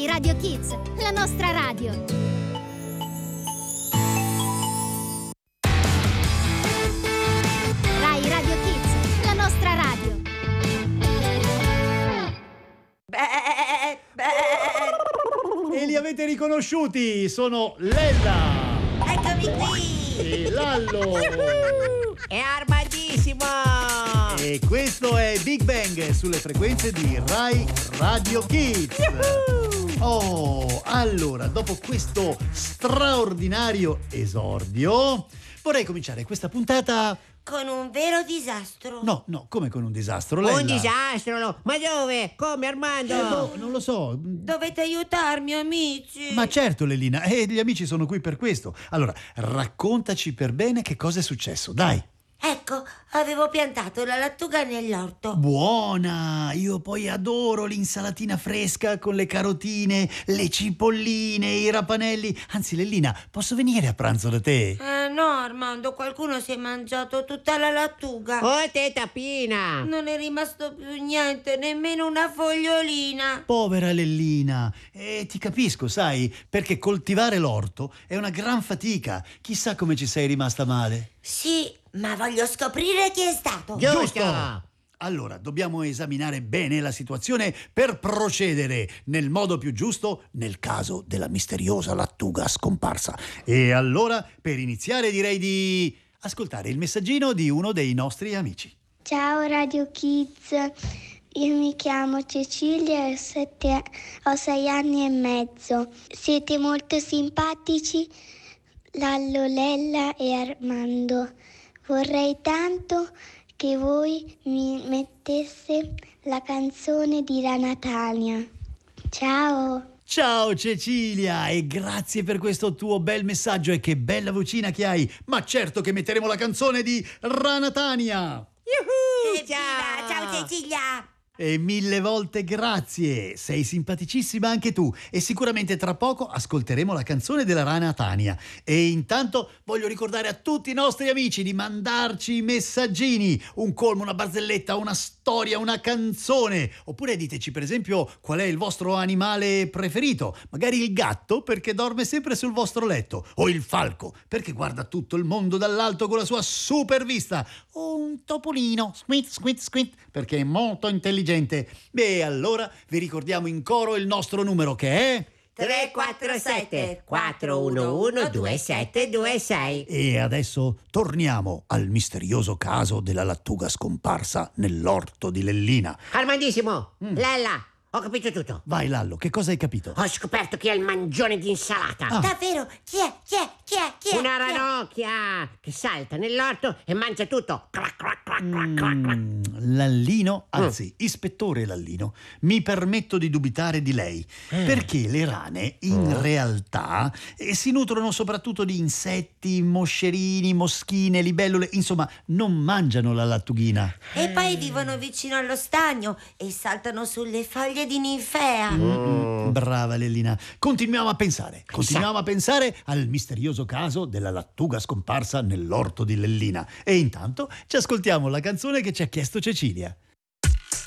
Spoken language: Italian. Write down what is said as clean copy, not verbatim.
Rai Radio Kids, la nostra radio. Rai Radio Kids, la nostra radio. E li avete riconosciuti, sono Lella Eccomi qui! e Lallo. È armadissimo! E questo è Big Bang sulle frequenze di Rai Radio Kids. Oh, allora, dopo questo straordinario esordio, vorrei cominciare questa puntata... Con un vero disastro. No, come con un disastro, Lella? Un disastro, no? Ma dove? Come, Armando? Non lo so. Dovete aiutarmi, amici. Ma certo, Lellina, gli amici sono qui per questo. Allora, raccontaci per bene che cosa è successo, dai. Ecco, avevo piantato la lattuga nell'orto. Buona! Io poi adoro l'insalatina fresca con le carotine, le cipolline, i rapanelli. Anzi, Lellina, posso venire a pranzo da te? No, Armando, qualcuno si è mangiato tutta la lattuga. Oh, te tapina! Non è rimasto più niente, nemmeno una fogliolina. Povera Lellina, ti capisco, sai, perché coltivare l'orto è una gran fatica. Chissà come ci sei rimasta male. Sì, ma voglio scoprire chi è stato. Giusto! Allora, dobbiamo esaminare bene la situazione per procedere nel modo più giusto nel caso della misteriosa lattuga scomparsa. E allora, per iniziare, direi di ascoltare il messaggino di uno dei nostri amici. Ciao Radio Kids, io mi chiamo Cecilia e ho 6 anni e mezzo. Siete molto simpatici, Lallo, Lella e Armando. Vorrei tanto che voi mi mettesse la canzone di Rana Tania. Ciao! Ciao Cecilia e grazie per questo tuo bel messaggio e che bella vocina che hai. Ma certo che metteremo la canzone di Rana Tania. Evviva! Ciao Cecilia! E mille volte grazie, sei simpaticissima anche tu e sicuramente tra poco ascolteremo la canzone della Rana Tania. E intanto voglio ricordare a tutti i nostri amici di mandarci i messaggini, un colmo, una barzelletta, una storia, una canzone, oppure diteci per esempio qual è il vostro animale preferito, magari il gatto perché dorme sempre sul vostro letto, o il falco perché guarda tutto il mondo dall'alto con la sua super vista, o un topolino, squint squint squint, perché è molto intelligente. Beh, allora vi ricordiamo in coro il nostro numero che è 347 411 2726. E adesso torniamo al misterioso caso della lattuga scomparsa nell'orto di Lellina. Armandissimo! Lella, ho capito tutto. Vai Lallo, che cosa hai capito? Ho scoperto chi è il mangione di insalata. Davvero? Chi è? Una ranocchia che salta nell'orto e mangia tutto. Crac, crac, crac, crac, crac, crac. Lallino, anzi, ispettore Lallino, mi permetto di dubitare di lei, perché le rane in realtà si nutrono soprattutto di insetti, moscerini, moschine, libellule, insomma, non mangiano la lattughina. E poi vivono vicino allo stagno e saltano sulle foglie di ninfea. Brava Lellina. Continuiamo a pensare al misterioso caso della lattuga scomparsa nell'orto di Lellina. E intanto ci ascoltiamo la canzone che ci ha chiesto Cecilia.